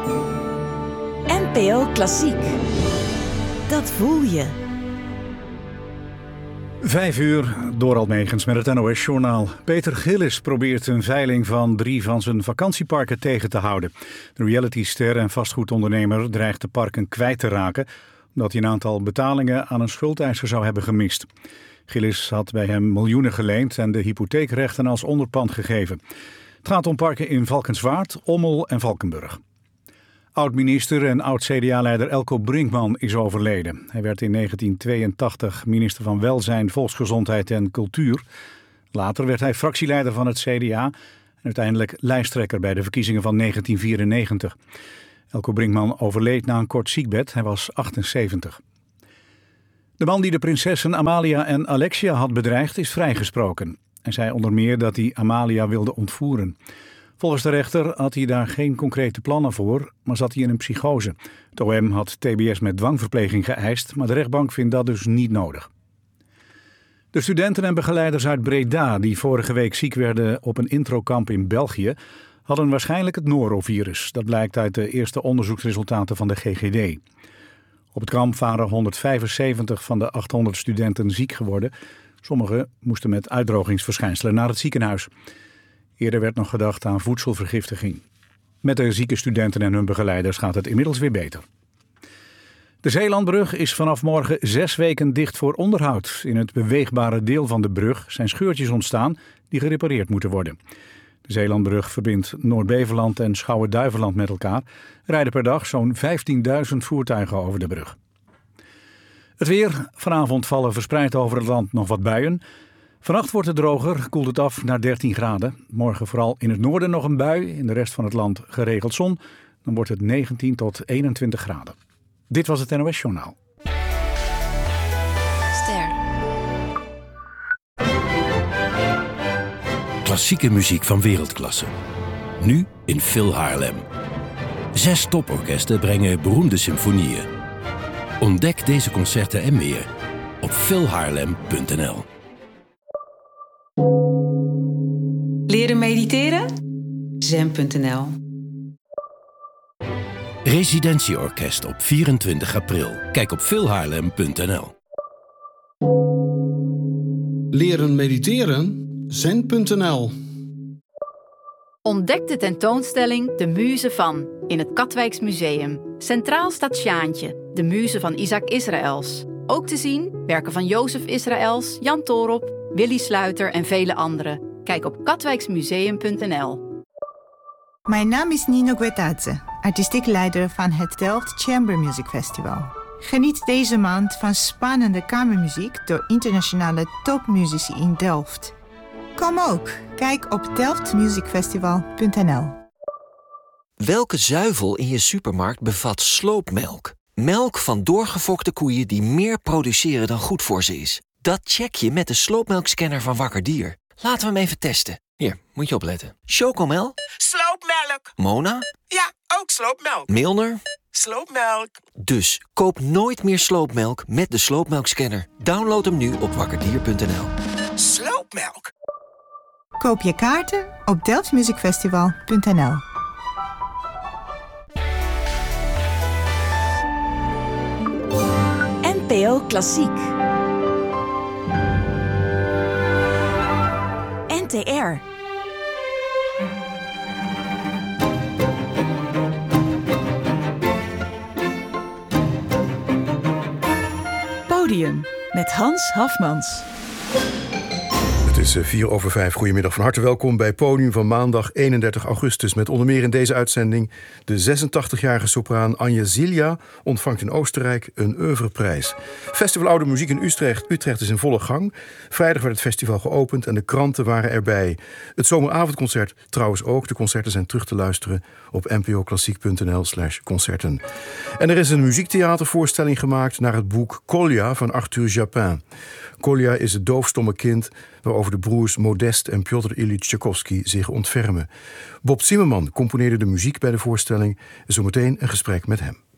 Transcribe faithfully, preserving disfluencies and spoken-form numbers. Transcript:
N P O Klassiek. Dat voel je. Vijf uur, Dorald Megens met het N O S-journaal. Peter Gillis probeert een veiling van drie van zijn vakantieparken tegen te houden. De realityster en vastgoedondernemer dreigt de parken kwijt te raken, omdat hij een aantal betalingen aan een schuldeiser zou hebben gemist. Gillis had bij hem miljoenen geleend en de hypotheekrechten als onderpand gegeven. Het gaat om parken in Valkenswaard, Ommel en Valkenburg. Oud-minister en oud-C D A-leider Elko Brinkman is overleden. Hij werd in negentien tweeëntachtig minister van Welzijn, Volksgezondheid en Cultuur. Later werd hij fractieleider van het C D A en uiteindelijk lijsttrekker bij de verkiezingen van negentien vierennegentig. Elko Brinkman overleed na een kort ziekbed. Hij was achtenzeventig. De man die de prinsessen Amalia en Alexia had bedreigd is vrijgesproken. Hij zei onder meer dat hij Amalia wilde ontvoeren. Volgens de rechter had hij daar geen concrete plannen voor, maar zat hij in een psychose. Het O M had T B S met dwangverpleging geëist, maar de rechtbank vindt dat dus niet nodig. De studenten en begeleiders uit Breda, die vorige week ziek werden op een introkamp in België, hadden waarschijnlijk het norovirus. Dat blijkt uit de eerste onderzoeksresultaten van de G G D. Op het kamp waren honderdvijfenzeventig van de achthonderd studenten ziek geworden. Sommigen moesten met uitdrogingsverschijnselen naar het ziekenhuis. Eerder werd nog gedacht aan voedselvergiftiging. Met de zieke studenten en hun begeleiders gaat het inmiddels weer beter. De Zeelandbrug is vanaf morgen zes weken dicht voor onderhoud. In het beweegbare deel van de brug zijn scheurtjes ontstaan die gerepareerd moeten worden. De Zeelandbrug verbindt Noord-Beveland en Schouwen-Duiveland met elkaar. Er rijden per dag zo'n vijftienduizend voertuigen over de brug. Het weer. Vanavond vallen verspreid over het land nog wat buien. Vannacht wordt het droger, koelt het af naar dertien graden. Morgen vooral in het noorden nog een bui, in de rest van het land geregeld zon. Dan wordt het negentien tot eenentwintig graden. Dit was het N O S-journaal. Ster. Klassieke muziek van wereldklasse. Nu in Phil Haarlem. Zes toporkesten brengen beroemde symfonieën. Ontdek deze concerten en meer op phil haarlem punt n l. Leren mediteren? zen punt n l. Residentieorkest op vierentwintig april. Kijk op phil haarlem punt n l. Leren mediteren? zen punt n l. Ontdek de tentoonstelling De Muze van in het Katwijks Museum. Centraal staat Sjaantje, de muze van Isaac Israëls. Ook te zien werken van Jozef Israëls, Jan Toorop, Willy Sluiter en vele anderen. Kijk op katwijksmuseum punt n l. Mijn naam is Nino Guetadze, artistiek leider van het Delft Chamber Music Festival. Geniet deze maand van spannende kamermuziek door internationale topmuzici in Delft. Kom ook, kijk op delft music festival punt n l. Welke zuivel in je supermarkt bevat sloopmelk? Melk van doorgefokte koeien die meer produceren dan goed voor ze is. Dat check je met de sloopmelkscanner van Wakker Dier. Laten we hem even testen. Hier, moet je opletten. Chocomel? Sloopmelk. Mona? Ja, ook sloopmelk. Milner? Sloopmelk. Dus koop nooit meer sloopmelk met de sloopmelkscanner. Download hem nu op wakkerdier punt n l. Sloopmelk. Koop je kaarten op delft music festival punt n l. N P O Klassiek. N T R. Podium met Hans Hafmans. Het is vier over vijf. Goedemiddag, van harte welkom bij Podium van maandag eenendertig augustus. Met onder meer in deze uitzending de zesentachtigjarige sopraan Anja Zilia ontvangt in Oostenrijk een oeuvreprijs. Festival Oude Muziek in Utrecht, Utrecht is in volle gang. Vrijdag werd het festival geopend en de kranten waren erbij. Het zomeravondconcert trouwens ook. De concerten zijn terug te luisteren op n p o klassiek punt n l slash concerten. En er is een muziektheatervoorstelling gemaakt naar het boek Kolja van Arthur Japin. Kolja is het doofstomme kind waarover de broers Modest en Piotr Ilyich Tchaikovsky zich ontfermen. Bob Zimmerman componeerde de muziek bij de voorstelling. Zometeen een gesprek met hem.